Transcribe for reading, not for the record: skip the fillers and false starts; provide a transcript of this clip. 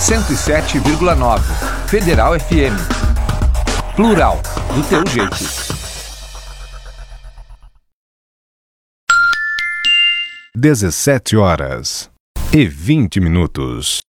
107,9. Federal FM. Plural, do teu jeito. 17h20.